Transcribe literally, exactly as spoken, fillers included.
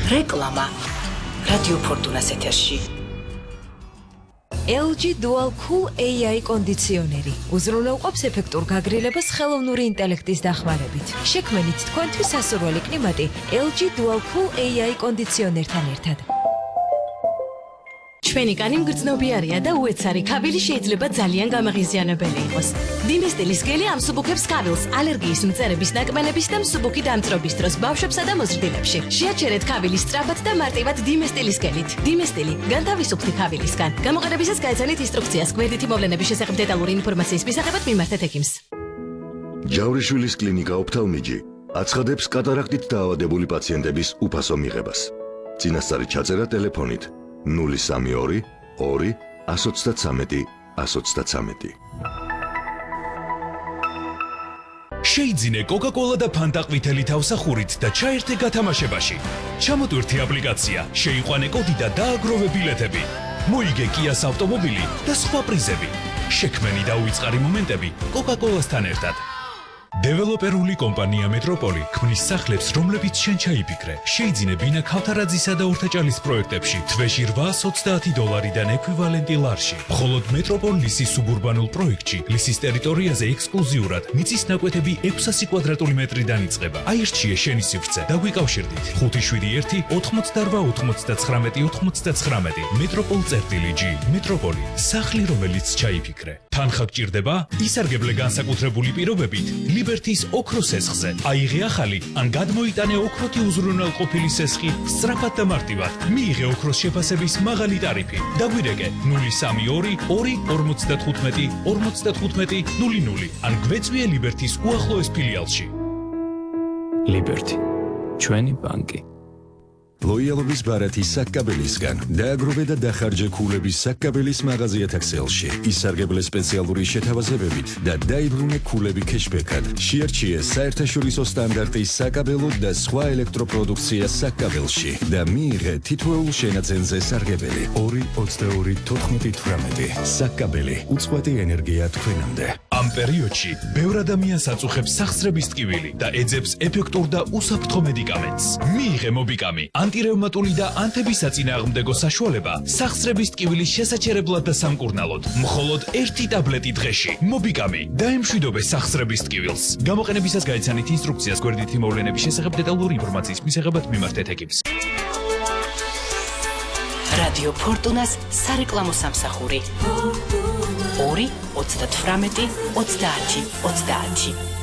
რეკლამა რადიო ფორტუნას ეთერში. ელ ჯი Dual Cool ეი აი კონდიციონერი უზრუნველყოფს ეფექტურ გაგრილებას ხელოვნური ინტელექტის დახმარებით. შექმნით თქვენთვის სასურველი კლიმატი ელ ჯი Dual Cool ეი აი კონდიციონერთან ერთად. ჩვენი კანი მგრძნობიარია და უეცარი ქავილი შეიძლება ძალიან გამაღიზიანებელი იყოს. დიმესტილის გელი ამსუბუქებს ქავილს ალერგიის მწერების ნაკმენების და მსუბუქი დამწრობის დროს ბავშვებსა და მოზრდილებში. შეაჩერეთ ქავილის სწრაფად და მარტივად დიმესტილის გელით. დიმესტილი განთავისუფლდი ქავილისგან. გამოყენებისას გაეცანით ინსტრუქციას გვერდითი მოვლენების შესახებ დეტალური ინფორმაციის მისაღებად მიმართეთ ექიმს. ჯავრიშვილის კლინიკა ოფთალმიჯი აცხადებს კატარაქტით დაავადებული პაციენტების უფასო მიღებას. წინასწარი ჩაწერა ტელეფონით ნული სამი ორი ორი ათს ოცდათრამეტი ათს ოცდათრამეტი. შეიძინე კოკა-კოლა და ფანტა ყვითელი თავსახურით და ჩაერთე გათამაშებაში. ჩამოტვირთი აპლიკაცია, შეიყვანე კოდი და დააგროვე ბილეთები. მოიგე კიას ავტომობილი და სხვა პრიზები. შექმენი და უიწყარი მომენტები კოკა-კოლასთან ერთად. დეველოპერული კომპანია მეტროპოლი ქმნის სახლებს, რომლებიც შენ ჩაიფიქრე. შეიძინე ბინა ქავთარაძისა და ორთაჭალის პროექტებში თვეში რვაას ოცდაათი დოლარიდან ექვივალენტი ლარში. მხოლოდ მეტროპოლ ლისის სუბურბანულ პროექტში ლისის ტერიტორიაზე ექსკლუზიურად მიწის ნაკვეთები ექვსასი კვადრატული მეტრიდან იწყება. აირჩიე შენი სივრცე და გვიკავშირდით. ხუთი შვიდი ერთი ოთხმოცდარვა ოთხმოცდაცხრამეტი ოთხმოცდაცხრამეტი. მეტროპოლ წერტილი ჯი. მეტროპოლი, სახლი, რომელიც ჩაიფიქრე. თანხა გჭირდება? ისარგებლე განსაკუთრებული პირობებით ლიბერთის ოქროს სესხზე. აიღე ახალი ან გადმოიტანე ოქროთი უზრუნველყოფილი სესხი სწრაფად და მარტივად. მიიღე ოქროს შეფასების მაღალი ტარიფი. დაგვირეკე ნული სამი ორი ორი ორმოცდათხუთმეტი ორმოცდათხუთმეტი ნული ნული ან გვეწვიე ლიბერთის უახლოეს ფილიალში. ლიბერთი, ჩვენი ბანკი. ლოიალობის ბარათის საკკაბელისგან დააგროვე და დახარჯე ქულების საკკაბელის მაღაზიათა ქსელში. ისარგებლე სპეციალური შეთავაზებებით და დაიბრუნე ქულები ქეშბექად. შეარჩიე საერთაშორისო სტანდარტის საკაბელო და სხვა ელექტროპროდუქცია საკკაბელში და მიიღე თითოეულ შენაძენზე სარგებელი. ორი ოცდაორი თოთხმეტი თვრამეტი. საკკაბელი, უწყვეტი ენერგია თქვენამდე. ამ პერიოდში ბევრ ადამიანს აწუხებს სახსრების ტკივილი და ეძებს ეფექტურ და უსაფრთხო მედიკამენტს. მიიღე მობიკამი, ანტირევმატული და ანთების საწინააღმდეგო საშუალება სახსრების ტკივილის შესაჩერებლად და სამკურნალოდ. მხოლოდ ერთი ტაბლეტი დღეში. მობიკამი, დაემშვიდობე სახსრების ტკივილს. გამოყენებისას გაეცანით ინსტრუქციას გვერდითი მოვლენების შესახებ დეტალური ინფორმაციის მისაღებად მიმართეთ ექიმს. რადიო ფორტუნას სარეკლამო სამსახური ორი ოცდათვრამეტი ოცდაათი ოცდაათი.